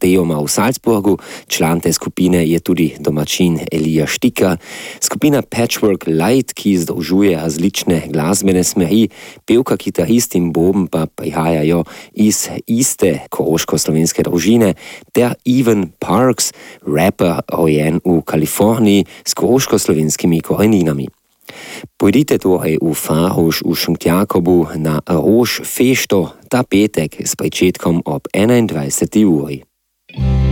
sejoma v Salzburgu. Član te skupine je tudi domačin Elija Štika. Skupina Patchwork Light, ki združuje različne glasbene smeri, pevka, kitarist in boben pa prihajajo iz iste koroško-slovenske družine, ter Ivan Parks, rapper rojen v Kaliforniji s koroško-slovenskimi koreninami. Pojdite torej v Faroš v Šentjakobu na Roš Fešto ta petek s pričetkom ob 21. uri.